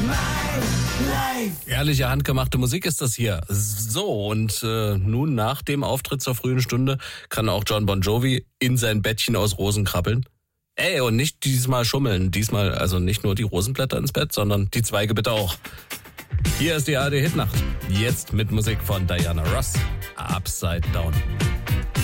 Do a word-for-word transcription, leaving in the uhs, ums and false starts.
Ehrliche, handgemachte Musik ist das hier. So, und äh, nun nach dem Auftritt zur frühen Stunde kann auch John Bon Jovi in sein Bettchen aus Rosen krabbeln. Ey, und nicht diesmal schummeln. Diesmal also nicht nur die Rosenblätter ins Bett, sondern die Zweige bitte auch. Hier ist die A R D Hitnacht. Jetzt mit Musik von Diana Ross. Upside Down.